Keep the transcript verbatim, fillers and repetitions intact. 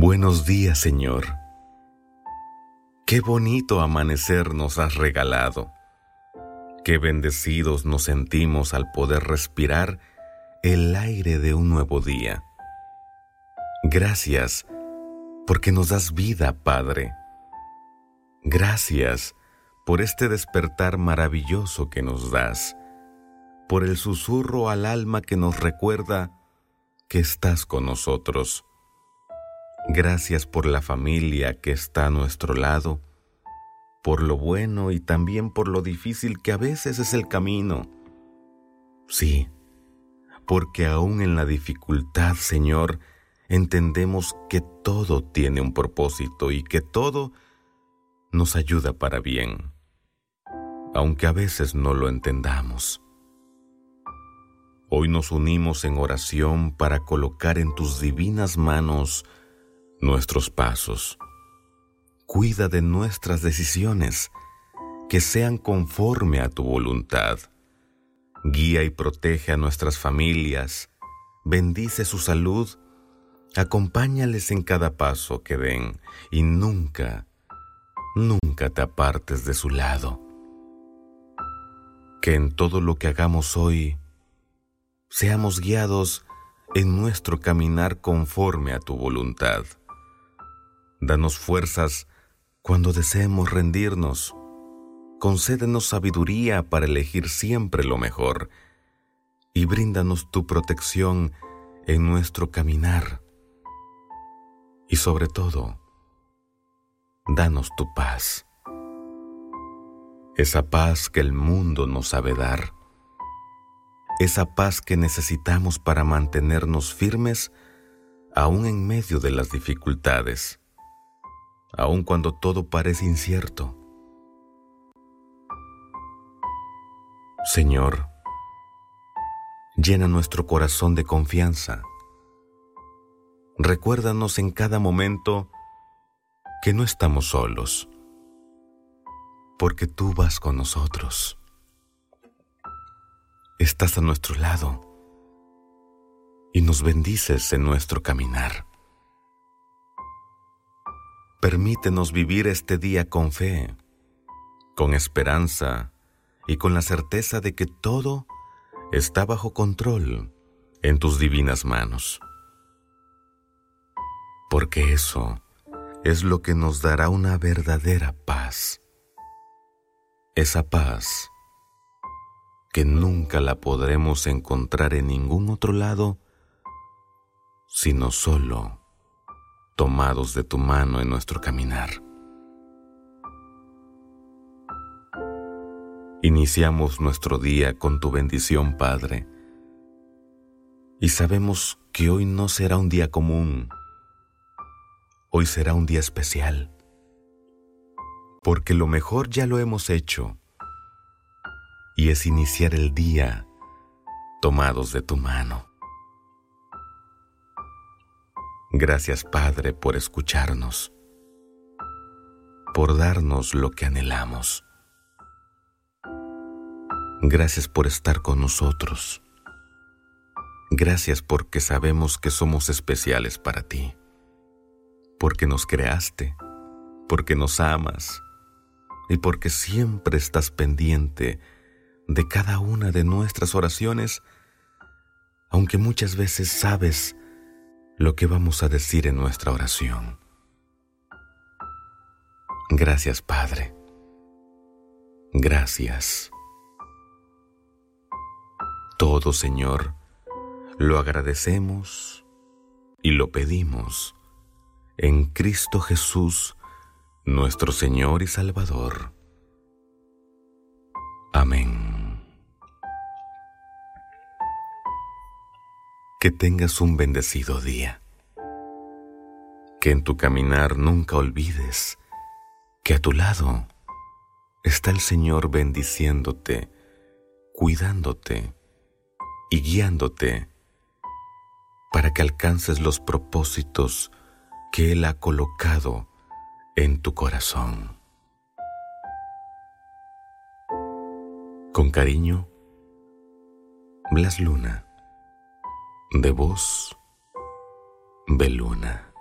Buenos días, Señor. Qué bonito amanecer nos has regalado. Qué bendecidos nos sentimos al poder respirar el aire de un nuevo día. Gracias porque nos das vida, Padre. Gracias por este despertar maravilloso que nos das, por el susurro al alma que nos recuerda que estás con nosotros. Gracias por la familia que está a nuestro lado, por lo bueno y también por lo difícil que a veces es el camino. Sí, porque aún en la dificultad, Señor, entendemos que todo tiene un propósito y que todo nos ayuda para bien, aunque a veces no lo entendamos. Hoy nos unimos en oración para colocar en tus divinas manos nuestros pasos. Cuida de nuestras decisiones, que sean conforme a tu voluntad. Guía y protege a nuestras familias, bendice su salud, acompáñales en cada paso que den y nunca, nunca te apartes de su lado. Que en todo lo que hagamos hoy, seamos guiados en nuestro caminar conforme a tu voluntad. Danos fuerzas cuando deseemos rendirnos. Concédenos sabiduría para elegir siempre lo mejor y bríndanos tu protección en nuestro caminar. Y sobre todo, danos tu paz. Esa paz que el mundo no sabe dar. Esa paz que necesitamos para mantenernos firmes aún en medio de las dificultades, aun cuando todo parece incierto. Señor, llena nuestro corazón de confianza. Recuérdanos en cada momento que no estamos solos, porque tú vas con nosotros. Estás a nuestro lado y nos bendices en nuestro caminar. Permítenos vivir este día con fe, con esperanza y con la certeza de que todo está bajo control en tus divinas manos. Porque eso es lo que nos dará una verdadera paz. Esa paz que nunca la podremos encontrar en ningún otro lado, sino solo tomados de tu mano en nuestro caminar. Iniciamos nuestro día con tu bendición, Padre, y sabemos que hoy no será un día común. Hoy será un día especial, porque lo mejor ya lo hemos hecho, y es iniciar el día tomados de tu mano. Gracias, Padre, por escucharnos, por darnos lo que anhelamos. Gracias por estar con nosotros. Gracias porque sabemos que somos especiales para ti, porque nos creaste, porque nos amas y porque siempre estás pendiente de cada una de nuestras oraciones, aunque muchas veces sabes lo que vamos a decir en nuestra oración. Gracias, Padre. Gracias. Todo, Señor, lo agradecemos y lo pedimos en Cristo Jesús, nuestro Señor y Salvador. Amén. Que tengas un bendecido día. Que en tu caminar nunca olvides que a tu lado está el Señor bendiciéndote, cuidándote y guiándote para que alcances los propósitos que Él ha colocado en tu corazón. Con cariño, Blas Luna. De voz, Beluna.